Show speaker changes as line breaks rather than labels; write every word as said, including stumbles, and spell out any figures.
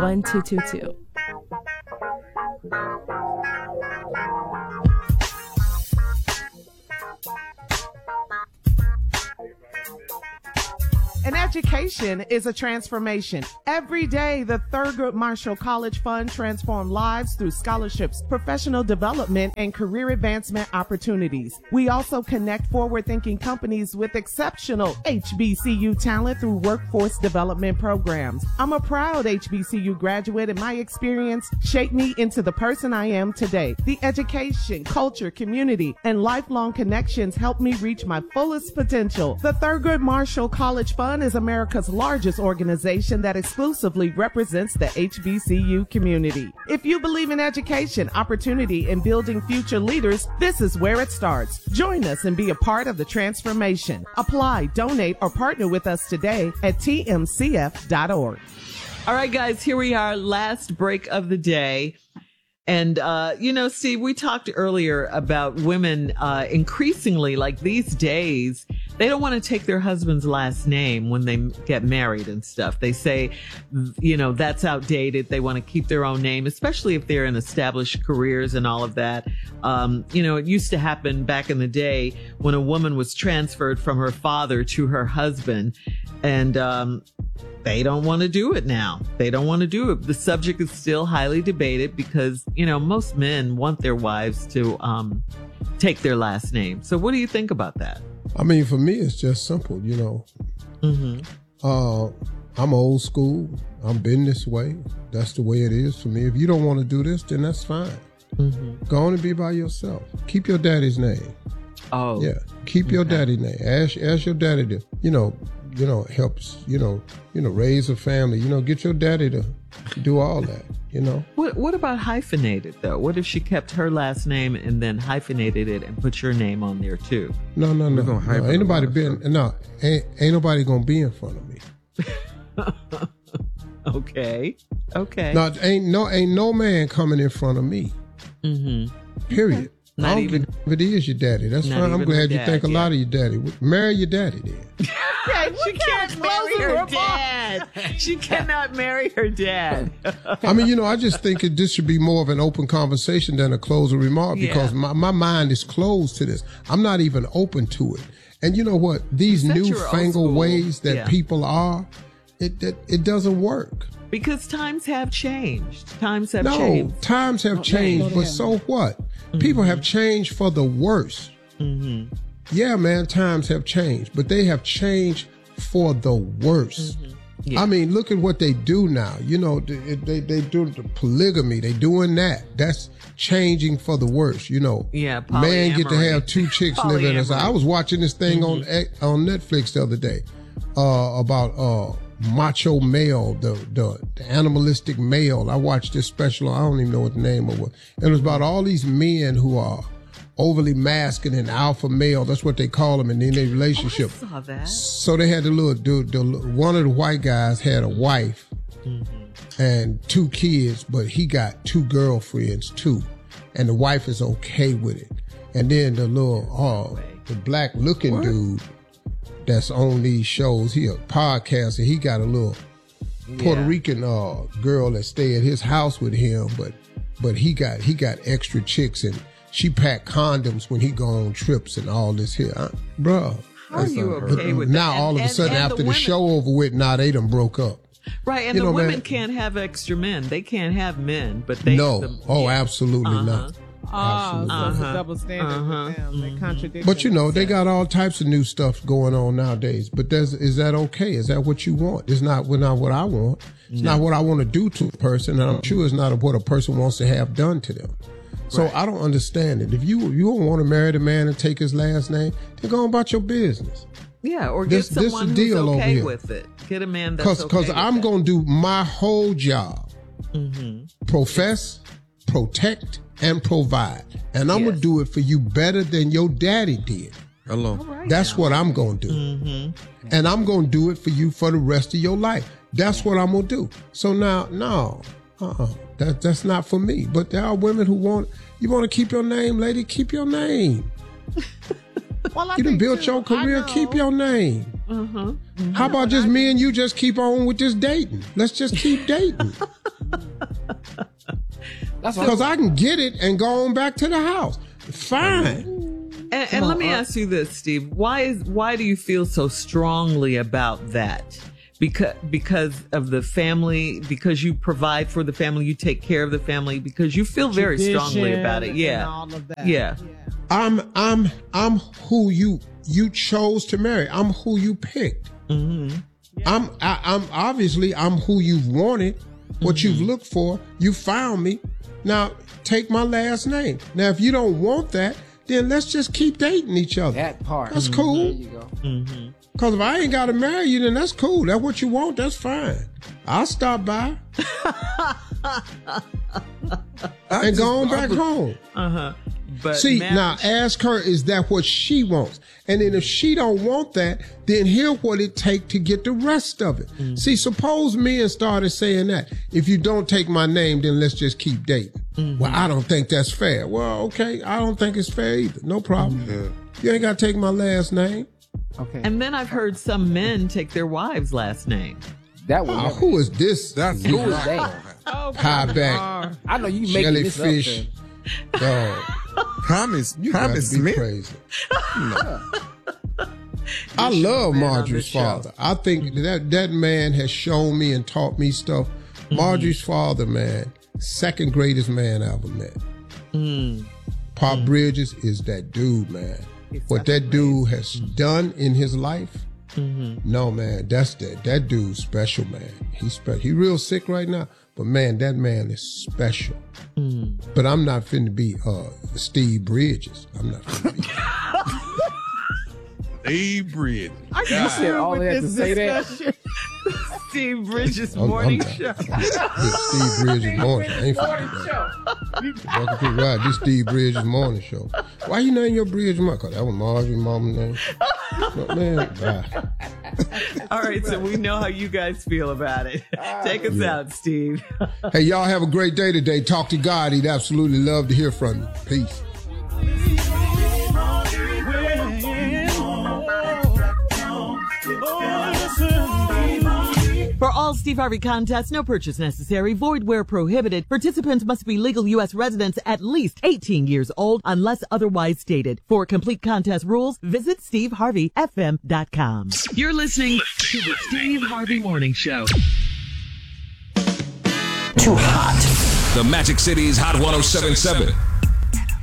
one two two two.
An education is a transformation. Every day, the Thurgood Marshall College Fund transforms lives through scholarships, professional development, and career advancement opportunities. We also connect forward-thinking companies with exceptional H B C U talent through workforce development programs. I'm a proud H B C U graduate, and my experience shaped me into the person I am today. The education, culture, community, and lifelong connections helped me reach my fullest potential. The Thurgood Marshall College Fund is America's largest organization that exclusively represents the H B C U community. If you believe in education, opportunity, and building future leaders, this is where it starts. Join us and be a part of the transformation. Apply, donate, or partner with us today at T M C F dot org.
All right, guys, here we are, last break of the day. And, uh, you know, Steve, we talked earlier about women uh, increasingly, like these days, they don't want to take their husband's last name when they get married and stuff. They say, you know, that's outdated. They want to keep their own name, especially if they're in established careers and all of that. Um, you know, it used to happen back in the day when a woman was transferred from her father to her husband. And um, they don't want to do it now. They don't want to do it. The subject is still highly debated because, you know, most men want their wives to um, take their last name. So what do you think about that?
I mean, for me, it's just simple, you know. Mm-hmm. Uh, I'm old school. I've been this way. That's the way it is for me. If you don't want to do this, then that's fine. Mm-hmm. Go on and be by yourself. Keep your daddy's name.
Oh.
Yeah. Keep your
okay.
daddy's name. Ask, ask your daddy to, you know, you know, helps, you know, you know, raise a family. You know, get your daddy to do all that, you know.
What What about hyphenated, though? What if she kept her last name and then hyphenated it and put your name on there, too?
No, no, no. no. Ain't nobody been, no, ain't, ain't nobody going to be in front of me.
Okay. Okay.
No, ain't no, ain't no man coming in front of me.
Mm-hmm.
Period.
Okay. Not even
if it is your daddy. That's fine. I'm glad you
dad,
think a
yeah.
lot of your daddy. Marry your daddy then.
Yeah, she can't marry her dad. She cannot marry her dad.
I mean, you know, I just think it, this should be more of an open conversation than a closing remark because yeah. my, my mind is closed to this. I'm not even open to it. And you know what? These newfangled ways that yeah. people are, it, it it doesn't work.
Because times have changed. Times have
no,
changed.
No, times have
okay.
changed, but so what? Mm-hmm. People have changed for the worse. Mm-hmm. Yeah, man, times have changed, but they have changed for the worse. Mm-hmm. Yeah. I mean, look at what they do now. You know, they, they, they do the polygamy. They doing that. That's changing for the worse, you know.
Yeah, polyamory.
Man get to have two chicks living in. I was watching this thing mm-hmm. on on Netflix the other day uh, about uh, macho male, the, the the animalistic male. I watched this special. I don't even know what the name of it was. It was about all these men who are overly masculine and alpha male. That's what they call them in their relationship.
Oh, I saw that.
So they had the little dude. The, one of the white guys had a wife mm-hmm. and two kids, but he got two girlfriends too, and the wife is okay with it. And then the little uh, the black looking dude that's on these shows, he a podcaster. He got a little Puerto yeah. Rican uh, girl that stay at his house with him, but but he got he got extra chicks and she packed condoms when he go on trips and all this here, uh, bruh.
How are you okay with that?
Now all
and,
of a sudden
and, and
after
the,
the
women,
show over with, now they done broke up.
Right, and
you
the
know,
women
man,
can't have extra men. They can't have men, but they
no.
The,
oh,
yeah.
absolutely
uh-huh.
not.
Oh,
absolutely.
so
Uh-huh.
it's a double standard
uh-huh.
with them. They contradict.
But you know, they got all types of new stuff going on nowadays. But does is that okay? Is that what you want? It's not, not what I want. It's no. not what I want to do to a person, and I'm sure it's not what a person wants to have done to them. So right. I don't understand it. If you you don't want to marry the man and take his last name, then go on about your business.
Yeah, or
this,
get someone
this
who's
over
okay
here.
with it. Get a man that's
Cause,
okay
Because
with
I'm
that.
going to do my whole job. Mm-hmm. Profess, protect, and provide. And I'm yes. going to do it for you better than your daddy did.
Hello.
Right, That's now. what I'm going to do. Mm-hmm. And I'm going to do it for you for the rest of your life. That's yeah. what I'm going to do. So now, no, uh-uh. That, that's not for me. But there are women who want, you want to keep your name, lady, keep your name.
Well, I
you done built
too,
your career, keep your name.
Uh-huh. Mm-hmm.
How about just me and you just keep on with this dating? Let's just keep dating. Because I can get it and go on back to the house. Fine.
And, and let me ask you this, Steve. Why is why do you feel so strongly about that? Because because of the family, because you provide for the family, you take care of the family, because you feel very strongly about it. Yeah.
All of that.
Yeah.
yeah.
I'm I'm I'm who you you chose to marry. I'm who you picked.
Mm-hmm.
Yeah.
I'm I, I'm obviously I'm who you've wanted, what mm-hmm. you've looked for. You found me. Now take my last name. Now if you don't want that, then let's just keep dating each other.
That part.
That's
Mm-hmm.
cool.
There you go.
Mm-hmm.
Cause if I ain't gotta marry you, then that's cool. That's what you want. That's fine. I'll stop by and go on back home.
Uh huh. But
see,
marriage-
now ask her, is that what she wants? And then if she don't want that, then hear what it take to get the rest of it. Mm-hmm. See, suppose men started saying that. If you don't take my name, then let's just keep dating. Mm-hmm. Well, I don't think that's fair. Well, okay, I don't think it's fair either. No problem. Mm-hmm. You ain't got to take my last name.
Okay.
And then I've heard some men take their wives' last name.
That was
oh, who is this?
That's
who is that?
Oh,
high back.
I know you making this up.
Jellyfish. Dog.
Thomas,
You
Thomas
gotta be
Smith.
crazy. I love Marjorie's father. I think that that man has shown me and taught me stuff. Mm-hmm. Marjorie's father, man, second greatest man I ever met.
Mm.
Pop
mm.
Bridges is that dude, man. He's what that dude has done in his life, mm-hmm. no, man, that's that. That dude's special, man. He's special. He real sick right now, but man, that man is special. Mm. But I'm not finna be uh, Steve Bridges. I'm not finna be.
Steve Bridges.
I
You said all that to say that.
Steve Bridges
I'm,
morning
I'm
show.
This Steve Bridges morning. I ain't finna do that. Welcome to the ride. This Steve Bridges morning show. Why you name your Bridges mom? Cause that was Marjorie's mama's name. No, man, bye.
All right, so we know how you guys feel about it. Take us
Yeah.
out, Steve.
Hey, y'all have a great day today. Talk to God. He'd absolutely love to hear from you. Peace.
For all Steve Harvey contests, no purchase necessary, void where prohibited. Participants must be legal U S residents at least eighteen years old unless otherwise stated. For complete contest rules, visit steve harvey f m dot com. You're listening to the Steve Harvey Morning Show.
Too hot. The Magic City's Hot one oh seven point seven.